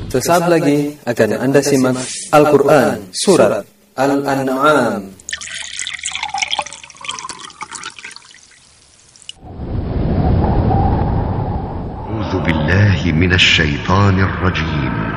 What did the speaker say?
Sesaat lagi akan Anda simak Al-Quran Surat Al-An'am. أعوذ بالله من الشيطان الرجيم.